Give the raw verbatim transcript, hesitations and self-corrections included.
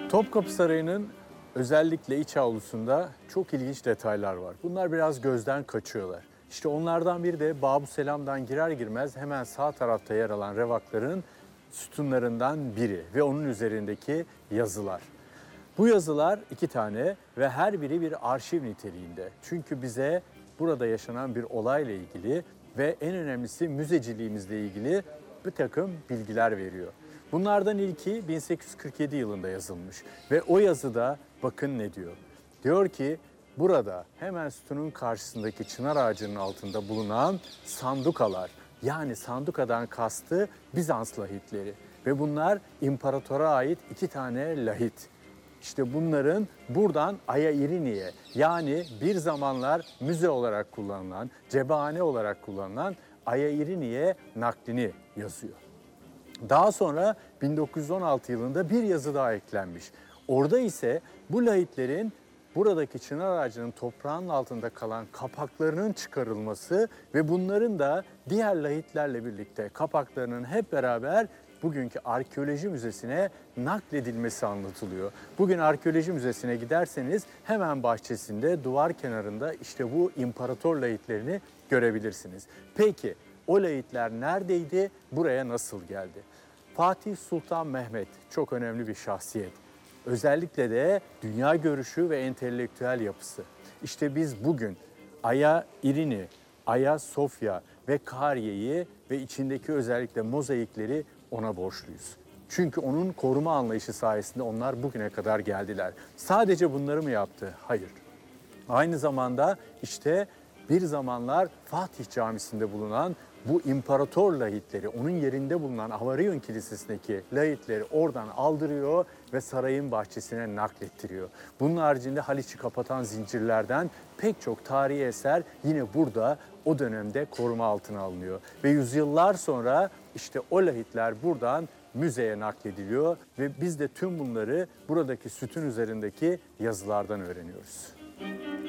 Topkapı Sarayı'nın özellikle iç avlusunda çok ilginç detaylar var. Bunlar biraz gözden kaçıyorlar. İşte onlardan biri de Babü Selam'dan girer girmez hemen sağ tarafta yer alan revakların sütunlarından biri ve onun üzerindeki yazılar. Bu yazılar iki tane ve her biri bir arşiv niteliğinde. Çünkü bize burada yaşanan bir olayla ilgili ve en önemlisi müzeciliğimizle ilgili bir takım bilgiler veriyor. Bunlardan ilki bin sekiz yüz kırk yedi yılında yazılmış ve o yazıda bakın ne diyor. Diyor ki burada hemen sütunun karşısındaki çınar ağacının altında bulunan sandukalar, yani sandukadan kastı Bizans lahitleri ve bunlar imparatora ait iki tane lahit. İşte bunların buradan Aya İrini'ye, yani bir zamanlar müze olarak kullanılan, cephane olarak kullanılan Aya İrini'ye naklini yazıyor. Daha sonra bin dokuz yüz on altı yılında bir yazı daha eklenmiş. Orada ise bu lahitlerin buradaki çınar ağacının toprağın altında kalan kapaklarının çıkarılması ve bunların da diğer lahitlerle birlikte kapaklarının hep beraber bugünkü Arkeoloji Müzesi'ne nakledilmesi anlatılıyor. Bugün Arkeoloji Müzesi'ne giderseniz hemen bahçesinde duvar kenarında işte bu imparator lahitlerini görebilirsiniz. Peki o lahitler neredeydi, buraya nasıl geldi? Fatih Sultan Mehmet çok önemli bir şahsiyet. Özellikle de dünya görüşü ve entelektüel yapısı. İşte biz bugün Aya İrini, Aya Sofya ve Kariye'yi ve içindeki özellikle mozaikleri ona borçluyuz. Çünkü onun koruma anlayışı sayesinde onlar bugüne kadar geldiler. Sadece bunları mı yaptı? Hayır. Aynı zamanda işte bir zamanlar Fatih Camisi'nde bulunan bu imparator lahitleri, onun yerinde bulunan Avaryon Kilisesi'ndeki lahitleri oradan aldırıyor ve sarayın bahçesine naklettiriyor. Bunun haricinde Haliç'i kapatan zincirlerden pek çok tarihi eser yine burada o dönemde koruma altına alınıyor. Ve yüzyıllar sonra işte o lahitler buradan müzeye naklediliyor ve biz de tüm bunları buradaki sütun üzerindeki yazılardan öğreniyoruz.